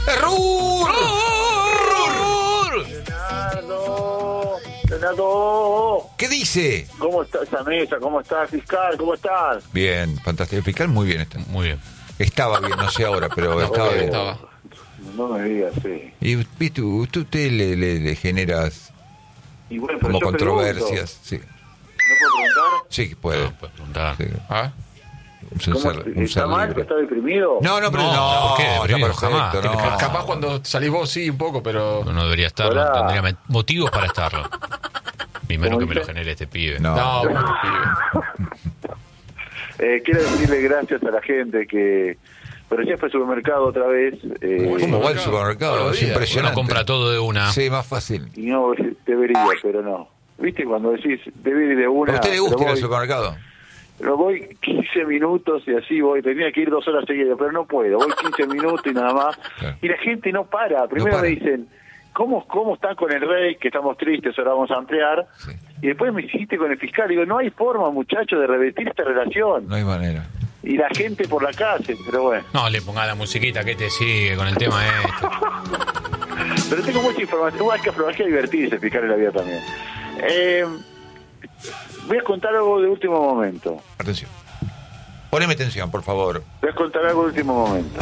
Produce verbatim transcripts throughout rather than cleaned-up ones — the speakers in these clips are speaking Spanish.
¡Rur! ¡Rur! Leonardo, Leonardo. ¿Qué dice? ¿Cómo está esa mesa? ¿Cómo está, fiscal? ¿Cómo estás? Bien, fantástico. El fiscal muy bien está. Muy bien. Estaba bien, no sé ahora, pero No, estaba bien. estaba. No me digas, sí. Y viste, usted, usted le, le, le generas Y bueno, pero como yo controversias. Sí, pregunto, ¿no puedo preguntar? sí, puede. No, puedes preguntar. Sí. ¿Ah? Un ser, ¿Cómo, un ser ¿Está mal? libre. ¿Está deprimido? No, no, pero no, No, ¿por qué? está Deprimido, perfecto, jamás. no. Ca- Capaz cuando salís vos sí, un poco, pero... No debería estarlo, Hola. tendría me- motivos para estarlo. Primero ¿Cómo que me lo dice? genere este pibe. No. No, bueno, pibe. Eh, quiero decirle gracias a la gente que... Pero ya fue al supermercado otra vez. Eh, ¿Cómo va el Todos supermercado? los Es días. impresionante. Uno compra todo de una. Sí, más fácil. Y no, debería, pero no. ¿Viste cuando decís, debe ir de una? ¿A usted le gusta pero ir al voy- supermercado? Pero voy quince minutos y así voy. Tenía que ir dos horas seguidas, pero no puedo. Voy quince minutos y nada más. Claro. Y la gente no para. Primero para. me dicen, ¿cómo, ¿cómo están con el rey? Que estamos tristes, ahora vamos a ampliar. Sí. Y después me hiciste con el fiscal. Digo, no hay forma, muchachos, de revertir esta relación. No hay manera. Y la gente por la calle, pero bueno. No, le ponga la musiquita que te sigue con el tema este. Pero tengo mucha información. Igual que hay que divertirse, fiscal en la vida también. Eh, voy a contar algo de último momento. Atención. Poneme atención, por favor. Voy a contar algo de último momento.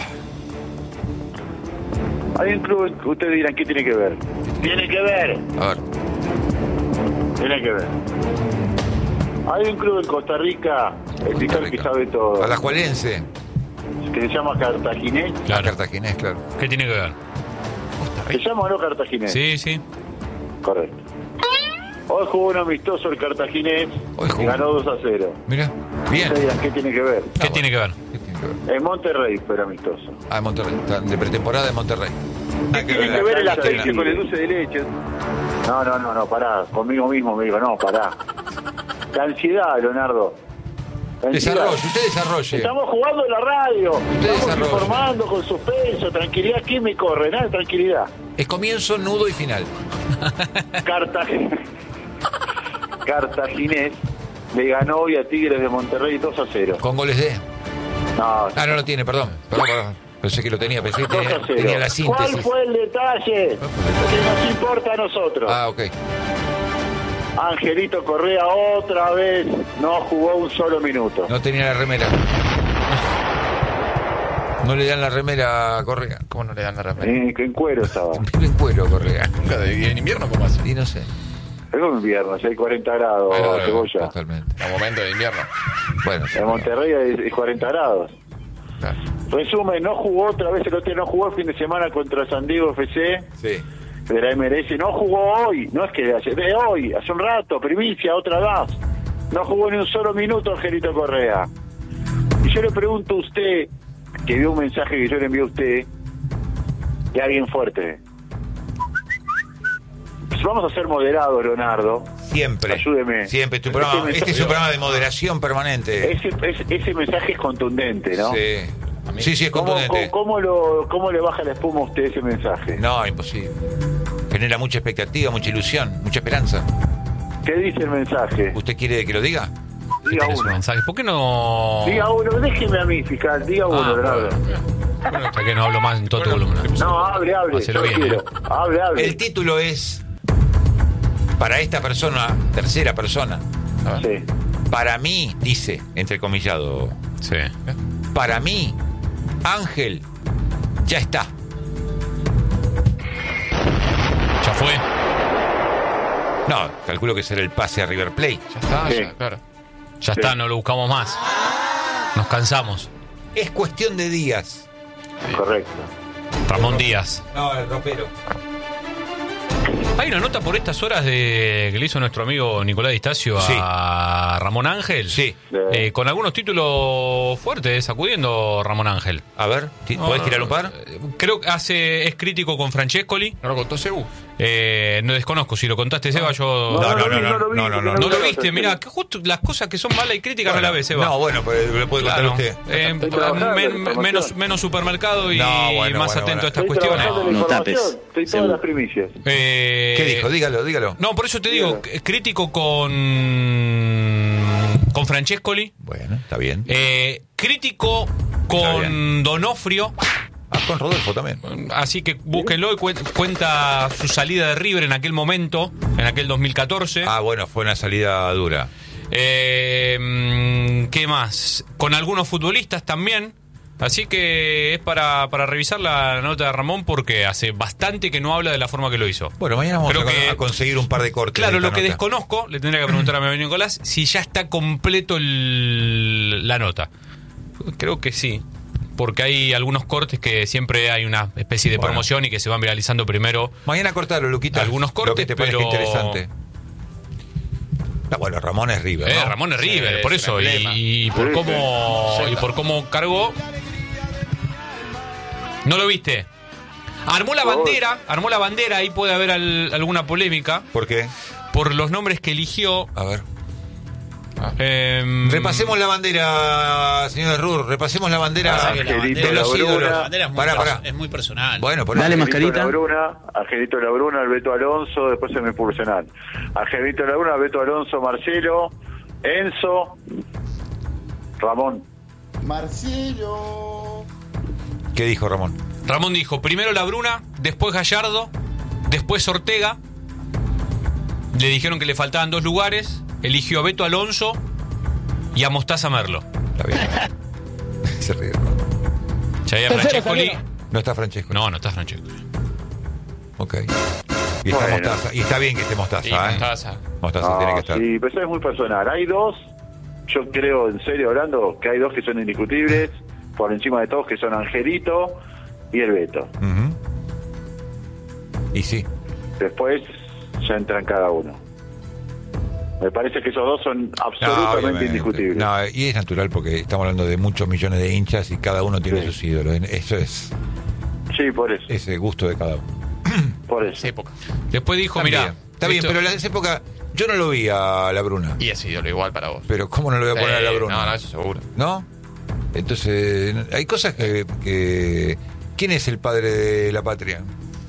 Hay un club que ustedes dirán, ¿qué tiene que ver? Tiene que ver, A ver. tiene que ver. Hay un club en Costa Rica, el fiscal que sabe todo, Alajuelense. que se llama Cartaginés. Claro. Cartaginés, claro. ¿Qué tiene que ver? ¿Se llama o no Cartaginés? Sí, sí. Correcto. Hoy jugó un amistoso el Cartaginés Hoy y jugó. ganó dos a cero. Mira. Bien. Ustedes dirán, ¿qué tiene que ver? ¿Qué tiene que ver? ¿Qué tiene que ver? En Monterrey fue el amistoso. Ah, de Monterrey. Está de pretemporada de Monterrey. ¿Qué tiene que ver el cancha aceite del con el Tigre? dulce de leche? No, no, no, no, pará. Conmigo mismo me digo, no, pará. La ansiedad, Leonardo. La ansiedad. Desarrolle, usted desarrolle. Estamos jugando en la radio. Estamos desarrolle. informando con suspenso, tranquilidad. ¿Quién me corre? Nada de tranquilidad. Es comienzo, nudo y final. Cartagena. Cartaginés le ganó hoy a Tigres de Monterrey dos a cero. Con goles de. No, Ah, no lo tiene, perdón. Perdón, perdón. Pensé que lo tenía, pensé que dos tenía, a cero. tenía la ¿Cuál síntesis. fue el detalle? Que nos importa a nosotros. Ah, ok. Angelito Correa otra vez no jugó un solo minuto. No tenía la remera. No le dan la remera a Correa. ¿Cómo no le dan la remera? En, en cuero estaba. Vive en cuero, Correa. Nunca de- ¿Y en invierno cómo hace? Y no sé. Es un invierno, si hay cuarenta grados, Bueno, cebolla. Totalmente. A momento de invierno. Bueno, En Monterrey es, es cuarenta grados. Claro. Resumen, no jugó otra vez el otro, no jugó el fin de semana contra San Diego F C sí. de la M L S, no jugó hoy, no es que de ayer, de hoy, hace un rato, primicia, otra vez. No jugó ni un solo minuto Angelito Correa. Y yo le pregunto a usted, que vio un mensaje que yo le envié a usted, de alguien fuerte. Pues vamos a ser moderados, Leonardo. Siempre. Ayúdeme. Siempre. Tu programa, Este este es un mensaje- programa de moderación permanente. Ese, ese, ese mensaje es contundente, ¿no? Sí. Sí, sí, es ¿Cómo, contundente. cómo, cómo lo, ¿Cómo le baja la espuma a usted ese mensaje? No, imposible. Genera mucha expectativa, mucha ilusión, mucha esperanza. ¿Qué dice el mensaje? ¿Usted quiere que lo diga? Diga ¿Tenés un uno. mensaje? ¿Por qué no...? Diga uno, déjeme a mí, fiscal, diga uno, Ah, Leonardo. bueno, ya que no hablo más en todo tu volumen. No, hable, hable. Hacelo yo bien, quiero. ¿eh? Hable, hable. El título es para esta persona, tercera persona. Sí. Para mí, dice, entrecomillado, Sí. para mí, Ángel ya está. ¿Ya fue? No, calculo que será el pase a River Plate. Ya está, Sí. ya, claro. Ya Sí. está, no lo buscamos más. Nos cansamos. Es cuestión de días. Correcto. Ramón Díaz. No, el ropero. Hay una nota por estas horas de que le hizo nuestro amigo Nicolás Distacio a Ramón Ángel. Sí. Eh, con algunos títulos fuertes, sacudiendo Ramón Ángel. A ver, ¿ti- ¿podés tirar un par? Eh, Creo que hace, es crítico con Francescoli. ¿No lo contó Sebu? Eh, no desconozco, si lo contaste, Seba, yo... No, no, lo vi, no, lo vi, no, no, no, No lo vi, viste, mirá, que justo las cosas que son malas y críticas no las ves, Seba. No, bueno, pero lo puede Claro. contar usted. Eh, Estoy trabajando men- en información. menos, menos supermercado y No, bueno, más bueno, atento bueno. a estas Estoy cuestiones. trabajando en la No información. tapes. Estoy todas Seguro. las primicias. Eh, ¿Qué dijo? Dígalo, dígalo. No, por eso te digo, Dígalo. c- crítico con con Francescoli, Bueno, está bien. eh, crítico Está con bien. Donofrio, Ah, con Rodolfo también. Así que búsquenlo y cuen- cuenta su salida de River en aquel momento, en aquel dos mil catorce. Ah, bueno, fue una salida dura. Eh, ¿Qué más? Con algunos futbolistas también. Así que es para, para revisar la nota de Ramón porque hace bastante que no habla de la forma que lo hizo. Bueno, mañana vamos Creo a, que- a conseguir un par de cortes. Claro, de esta lo que nota. desconozco, le tendría que preguntar a mi amigo Nicolás, si ya está completo el- la nota. Creo que sí, porque hay algunos cortes que siempre hay una especie de Bueno. promoción y que se van viralizando primero. Mañana cortalo, Luquita. Algunos cortes, lo que te parezca pero- interesante. Ah, bueno, Ramón es River, Eh, ¿no? Ramón es River, Sí, por es eso, un y, emblema. y por Sí, cómo sí. y por cómo cargó. ¿No lo viste? Armó la bandera, armó la bandera, ahí puede haber al- alguna polémica ¿Por qué? por los nombres que eligió. A ver. eh, Repasemos la bandera, señor Rur. Repasemos la bandera Pasa que la Angelito bandera, de los Labruna. ídolos. la bandera es muy, Pará, perso- pará. es muy personal. Bueno, por Dale, eso. Mascarita. Angelito Labruna, Angelito Labruna, Alberto Alonso, después se me personal. Angelito Labruna, Alberto Alonso, Marcelo, Enzo, Ramón. Marcelo. ¿Qué dijo Ramón? Ramón dijo, primero Labruna, después Gallardo, después Ortega. Le dijeron que le faltaban dos lugares. Eligió a Beto Alonso y a Mostaza Merlo. Está bien. Se ríe. Ya había Francescoli. No está Francesco. No, no está Francesco. Ok. Y está Bueno. Mostaza. Y está bien que esté Mostaza, Sí, ¿eh? Mostaza. Mostaza No, tiene que estar. sí, pero eso es muy personal. Hay dos, yo creo, en serio hablando, que hay dos que son indiscutibles, por encima de todos, que son Angelito y el Beto. Ujú. Y sí. Después ya entran cada uno. Me parece que esos dos son No, absolutamente obviamente. indiscutibles. No, y es natural porque estamos hablando de muchos millones de hinchas y cada uno tiene Sí. sus ídolos. Eso es Sí, por eso. ese gusto de cada uno. Por eso. Esa época. Después dijo, Está mira, bien, está bien, pero en esa época yo no lo vi a la Bruna. Y es ídolo igual para vos. Pero ¿cómo no lo voy a poner a la Eh, Bruna? No, no, eso seguro. ¿No? Entonces, hay cosas que, que... ¿Quién es el padre de la patria?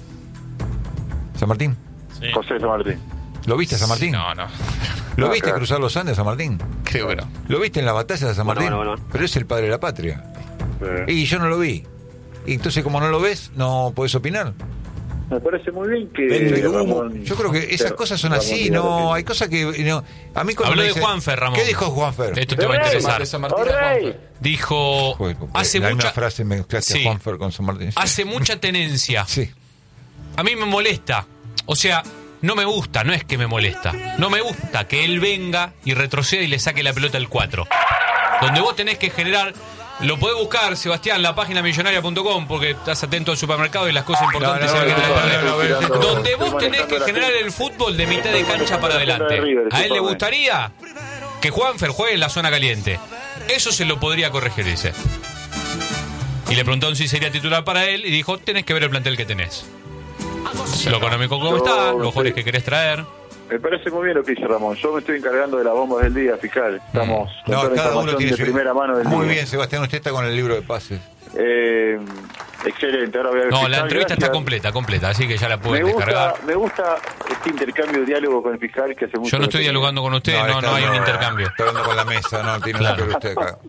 ¿San Martín? Sí. José San Martín. ¿Lo viste a San Martín? No, no. ¿Lo No, viste claro. cruzar los Andes a San Martín? Creo que no. ¿Lo viste en la batalla de San Bueno, Martín? bueno, bueno. Pero es el padre de la patria. Eh, Y yo no lo vi. Y entonces, como no lo ves, no podés opinar. Me parece muy bien que Vende humo. Ramón- Yo creo que esas cosas son Ramón así, diga lo no, que- hay cosas que no, a mí cuando habló me de dicen- Juanfer, Ramón. ¿Qué dijo Juanfer? Esto te va a ¡Rey! interesar. De San Martín ¡Oh, a rey! Juanfer. Dijo, Joder, porque hace en la misma mucha, frase mezclaste Sí. a Juanfer con San Martín. hace mucha tenencia. Sí. A mí me molesta. O sea, no me gusta, no es que me molesta. No me gusta que él venga y retroceda y le saque la pelota al cuatro. Donde vos tenés que generar... Lo podés buscar, Sebastián, la página millonaria punto com, porque estás atento al supermercado y las cosas importantes No, no, se van a no, quedar no, en no, el- no, no, no, Donde estoy vos tenés manejando que la generar gente. el fútbol de mitad de cancha para manejando la gente adelante. de River, ¿A él le discúlpame. gustaría que Juanfer juegue en la zona caliente? Eso se lo podría corregir, dice. Y le preguntaron si sería titular para él y dijo, tenés que ver el plantel que tenés. Lo económico como Yo está, los estoy- jugadores que querés traer. Me parece muy bien lo que dice Ramón. Yo me estoy encargando de las bombas del día, fiscal. Estamos con No, toda la cada uno información tiene de su... primera mano del Muy día. bien, Sebastián, usted está con el libro de pases. Eh, excelente. Ahora voy a ver No, fiscal. la entrevista está Gracias. completa, completa, así que ya la Me pueden gusta, descargar. me gusta este intercambio de diálogo con el fiscal que hace mucho Yo no que estoy tenía. dialogando con usted, no, está no hay un hablando- intercambio. Está hablando con la mesa, no tiene nada que ver usted acá.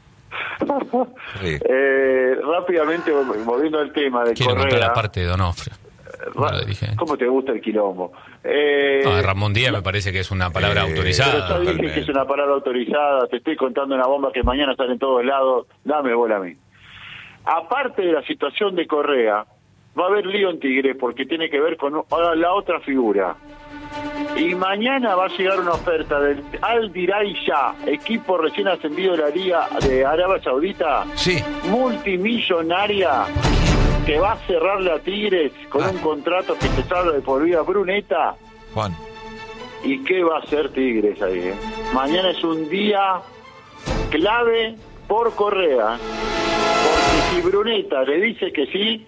Sí. Eh, rápidamente, volviendo al tema de Quiero contar Correa. la parte de Donofrio. No Ra- lo dije. ¿Cómo te gusta el quilombo? Eh, No, de Ramón Díaz me parece que es una palabra Eh, Pero autorizada. ya dije totalmente. que es una palabra autorizada, te estoy contando una bomba que mañana sale en todos lados, dame bola a mí. Aparte de la situación de Correa, va a haber lío en Tigre porque tiene que ver con ahora la otra figura. Y mañana va a llegar una oferta del Al Dirayya, equipo recién ascendido de la Liga de Arabia Saudita, Sí. multimillonaria, que va a cerrarle a Tigres con Ah. un contrato que se salva de por vida Bruneta. Juan. ¿Y qué va a hacer Tigres ahí? eh? Mañana es un día clave por Correa. Porque si Bruneta le dice que sí,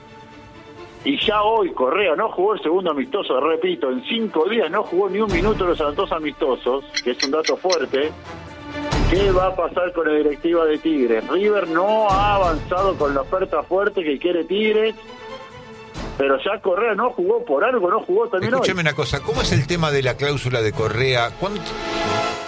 y ya hoy Correa no jugó el segundo amistoso, repito, en cinco días no jugó ni un minuto los dos amistosos, que es un dato fuerte, ¿qué va a pasar con la directiva de Tigres? River no ha avanzado con la oferta fuerte que quiere Tigres, pero ya Correa no jugó por algo, no jugó también hoy. Escúchame una cosa, ¿cómo es el tema de la cláusula de Correa? ¿Cuándo,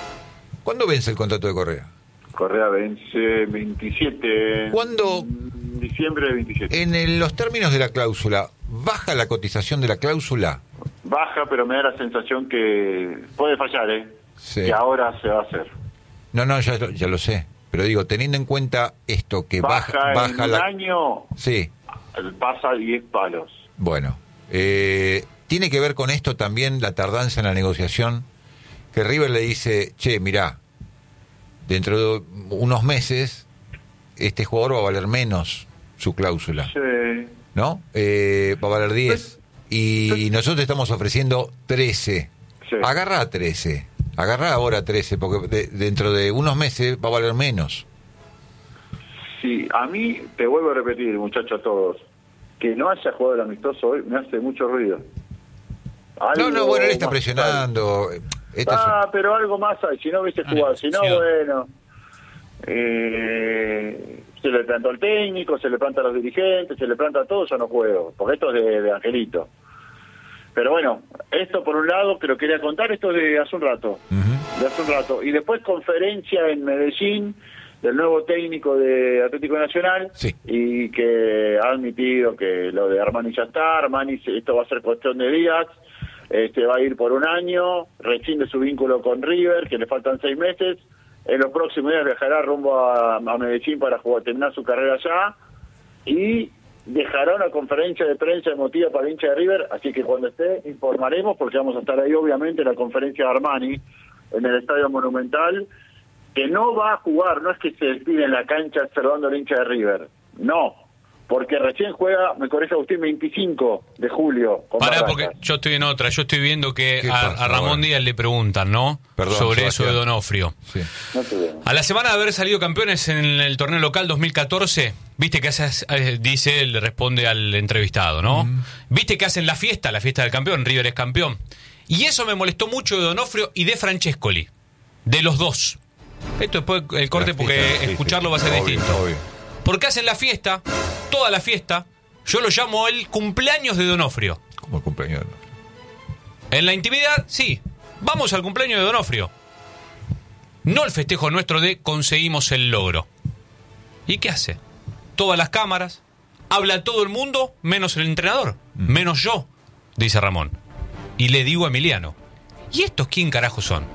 ¿Cuándo vence el contrato de Correa? Correa vence veintisiete. ¿Cuándo, en diciembre del veintisiete. En el- los términos de la cláusula, ¿baja la cotización de la cláusula? Baja, pero me da la sensación que puede fallar, ¿eh? Sí. Que ahora se va a hacer. No, no, ya, lo- ya lo sé. Pero digo, teniendo en cuenta esto, que Baja, baja, en baja un la... año, Sí, pasa a diez palos. bueno. Eh, ¿Tiene que ver con esto también la tardanza en la negociación? Que River le dice, che, mirá, dentro de unos meses este jugador va a valer menos su cláusula, Sí. ¿no? Eh, va a valer diez. Y nosotros estamos ofreciendo trece. Sí. Agarra a trece. Agarra ahora trece, porque de- dentro de unos meses va a valer menos. Sí, a mí, te vuelvo a repetir, muchachos, a todos, que no haya jugado el amistoso hoy me hace mucho ruido. No, Algo no, bueno, él está más presionando. Esto es- Ah, pero algo más hay. Si no hubiese Ah, jugado, si no, sí. bueno. Eh, se le plantó al técnico, se le planta a los dirigentes, se le planta a todos, yo no juego. Porque esto es de, de Angelito. Pero bueno, esto por un lado que lo quería contar, esto de hace un rato. Ujú. De hace un rato. Y después conferencia en Medellín del nuevo técnico de Atlético Nacional. Sí. Y que ha admitido que lo de Armani ya está. Armani, esto va a ser cuestión de días. Este va a ir por un año, rescinde su vínculo con River, que le faltan seis meses. En los próximos días viajará rumbo a, a Medellín para jugar, terminar su carrera allá. Y dejará una conferencia de prensa emotiva para el hincha de River, así que cuando esté informaremos, porque vamos a estar ahí obviamente en la conferencia de Armani, en el Estadio Monumental, que no va a jugar, no es que se despide en la cancha saludando al hincha de River, no, porque recién juega, me corrige Agustín, veinticinco de julio. Con Pará, Barracas. porque yo estoy en otra. Yo estoy viendo que ¿Qué a, pasa a Ramón ahora? Díaz le preguntan, ¿no? Perdón, Sobre Sebastián. eso de Donofrio. Sí. No te veo. A la semana de haber salido campeones en el torneo local dos mil catorce, viste que hace, eh, dice, le responde al entrevistado, ¿no? Viste que hacen la fiesta, la fiesta del campeón, River es campeón. Y eso me molestó mucho de Donofrio y de Francescoli, de los dos. Esto después el corte La porque fiesta, sí, sí, escucharlo va a ser obvio, distinto. obvio. Porque hacen la fiesta, toda la fiesta, yo lo llamo el cumpleaños de Donofrio. Como el cumpleaños. En la intimidad, sí. Vamos al cumpleaños de Donofrio. No el festejo nuestro de conseguimos el logro. ¿Y qué hace? Todas las cámaras, habla todo el mundo, menos el entrenador, menos yo, dice Ramón. Y le digo a Emiliano, ¿y estos quién carajo son?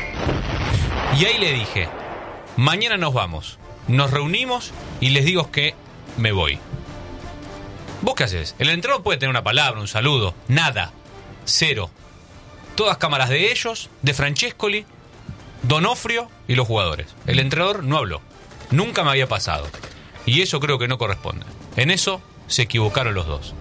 Y ahí le dije, mañana nos vamos, nos reunimos y les digo que me voy. ¿Vos qué haces? El entrenador puede tener una palabra, un saludo, nada, cero. Todas cámaras de ellos, de Francescoli, Donofrio y los jugadores. El entrenador no habló. Nunca me había pasado. Y eso creo que no corresponde. En eso se equivocaron los dos.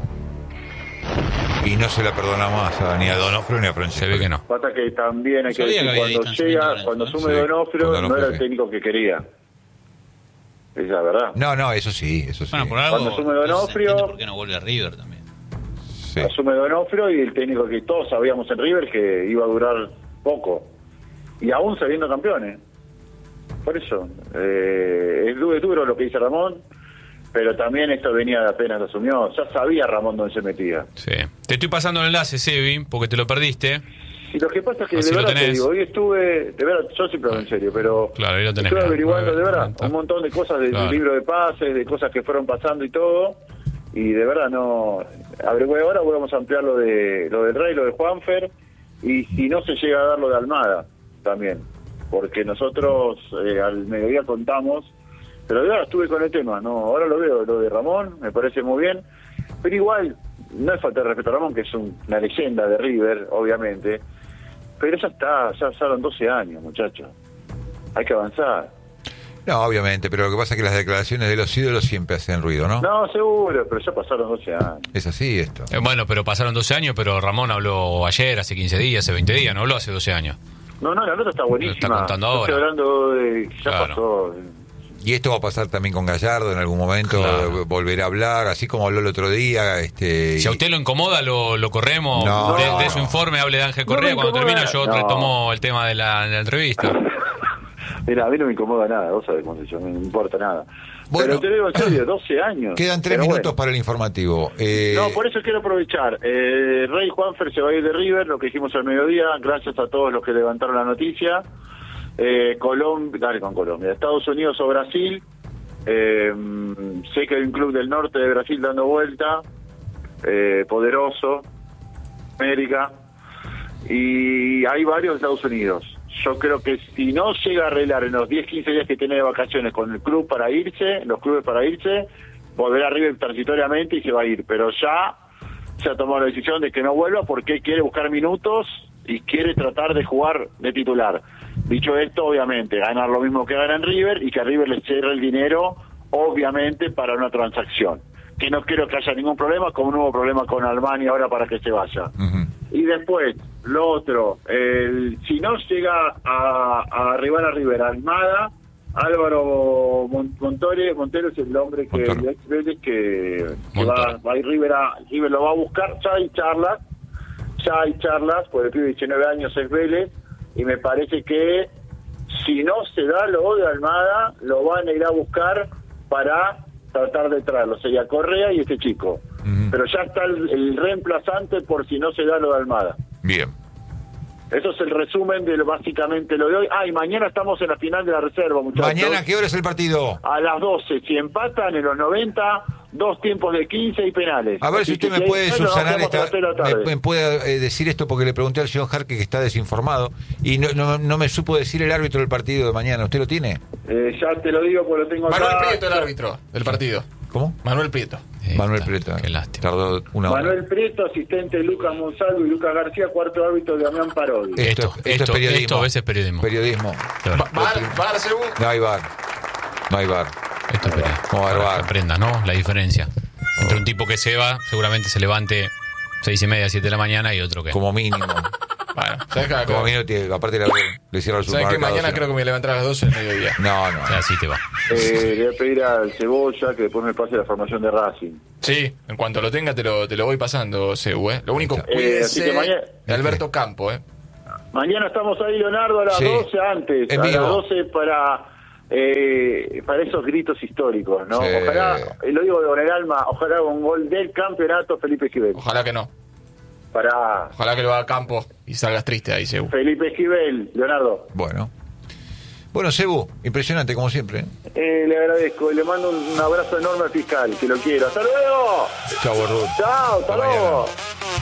Y no se la perdona más a, ni a Donofrio ni a Francisco. Se ve que no. Pasa que también hay que Sabía decir, que había cuando distanciamiento llega, con cuando eso, ¿no? asume Sí, Donofrio, con no Donofrio, era el sí. técnico que quería. Es la verdad. No, no, eso sí, eso sí. Bueno, por algo. Cuando asume no se Donofrio- entiende ¿Por qué no vuelve a River también? Sí. Asume Donofrio y el técnico que todos sabíamos en River que iba a durar poco. Y aún saliendo campeones. Por eso, eh, es duro, es duro lo que dice Ramón, pero también esto venía de apenas lo asumió. Ya sabía Ramón dónde se metía. Sí. Te estoy pasando el enlace, Sebi, porque te lo perdiste. Y lo que pasa es que Así de lo verdad te tenés. digo, hoy estuve, de verdad, yo siempre hablo en serio, pero Claro, ahí lo tenés, estuve mirá. averiguando de Nueve, verdad noventa. un montón de cosas de- Claro. del libro de pases, de cosas que fueron pasando y todo, y de verdad no, averigüé ahora, vamos a ampliar lo de lo del Rey, lo de Juanfer, y si no se llega a dar lo de Almada también, porque nosotros eh, al mediodía contamos, pero de verdad estuve con el tema, no, ahora lo veo, lo de Ramón, me parece muy bien, pero igual, no es falta de respeto a Ramón, que es un- una leyenda de River, obviamente, pero ya está, ya pasaron doce años, muchachos. Hay que avanzar. No, obviamente, pero lo que pasa es que las declaraciones de los ídolos siempre hacen ruido, ¿no? No, seguro, pero ya pasaron doce años. Es así esto. Eh, bueno, pero pasaron doce años, pero Ramón habló ayer, hace quince días, hace veinte días, no habló hace doce años. No, no, la nota está buenísima. Está contando Yo ahora. Estoy hablando de... Ya Claro. pasó. Y esto va a pasar también con Gallardo en algún momento, Claro. volverá a hablar, así como habló el otro día. Este, Si a y- usted lo incomoda, lo, lo corremos. No, de, no. de su informe, hable de Ángel No me Correa. Cuando incomoda, termine, yo no. retomo el tema de la, de la entrevista. Mira, a mí no me incomoda nada, vos sabés cómo se llama, no me importa nada. Bueno. Pero te digo en serio, doce años. Quedan tres Pero minutos bueno. para el informativo. Eh, No, por eso quiero aprovechar. Eh, Rey Juanfer se va a ir de River, lo que dijimos al mediodía, gracias a todos los que levantaron la noticia. Eh, Colombia, dale con Colombia, Estados Unidos o Brasil, Eh, sé que hay un club del norte de Brasil dando vuelta, eh, poderoso, América, y hay varios de Estados Unidos. Yo creo que si no llega a arreglar en los diez, quince días que tiene de vacaciones con el club para irse, los clubes para irse, volverá a River transitoriamente y se va a ir. Pero ya se ha tomado la decisión de que no vuelva porque quiere buscar minutos y quiere tratar de jugar de titular. Dicho esto, obviamente, ganar lo mismo que gana en River y que a River le cierre el dinero, obviamente, para una transacción. Que no quiero que haya ningún problema, como no hubo problema con Armani ahora para que se vaya. Uh-huh. Y después, lo otro, el, si no llega a, a arribar a River, Almada, Álvaro Montore, Montero es el hombre que, que, que va, va a ir River, a, River lo va a buscar, ya hay charlas, ya hay charlas, porque el pibe de diecinueve años es Vélez, y me parece que si no se da lo de Almada, lo van a ir a buscar para tratar de traerlo, sería Correa y este chico. Uh-huh. Pero ya está el, el reemplazante por si no se da lo de Almada. Bien. Eso es el resumen de lo, básicamente lo de hoy. Ah, y mañana estamos en la final de la reserva, muchachos. ¿Mañana a qué hora es el partido? A las doce. Si empatan en los noventa, dos tiempos de quince y penales. A ver Así si usted que me puede hay, subsanar no, esta... Me, me puede eh, decir esto porque le pregunté al señor Jarque que está desinformado y no, no, no me supo decir el árbitro del partido de mañana. ¿Usted lo tiene? Eh, ya te lo digo porque lo tengo acá. Manuel Prieto, el árbitro del partido. ¿Cómo? Manuel Prieto. Ahí Manuel está. Prieto. Qué lástima. Tardó una hora. Manuel Prieto, asistente de Lucas Monsalvo y Lucas García, cuarto árbitro de Damián Parodi. Esto, esto, esto, es periodismo. Esto a veces es periodismo. Periodismo. ¿Bar, bar, según? No hay bar. No hay bar. Esto es periodismo. No hay bar. Que aprenda, ¿no? La diferencia. Entre un tipo que se va, seguramente se levante seis y media, siete de la mañana y otro que... Como mínimo. Bueno, ¿sabes qué? Como mínimo, tiene, aparte le, le cierra el supermercado. ¿Sabes que mañana o sea, creo que me levantaré a las doce del mediodía? No, no. O sea, así te va. Eh, le voy a pedir al Cebolla que después me pase la formación de Racing. Sí, en cuanto lo tenga te lo, te lo voy pasando, Cebu, ¿eh? Lo único, cuídese eh, mañana... de Alberto Campo, ¿eh? Mañana estamos ahí, Leonardo, a las sí. doce antes. En a vivo. Las doce para... Eh, para esos gritos históricos, ¿no? Sí. Ojalá, eh, lo digo con el alma, ojalá un gol del campeonato Felipe Esquivel. Ojalá que no. Para... Ojalá que lo haga Campo y salgas triste ahí, Cebu. Felipe Esquivel, Leonardo. Bueno. Bueno, Cebu, impresionante como siempre. ¿eh? Eh, le agradezco y le mando un abrazo enorme al fiscal, que lo quiero. ¡Hasta luego! Chau, Ruth. Chao, hasta, hasta luego.